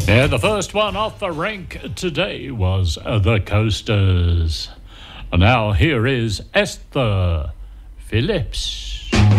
Yeah, the first one off the rank today was the Coasters. Now here is Esther Phillips.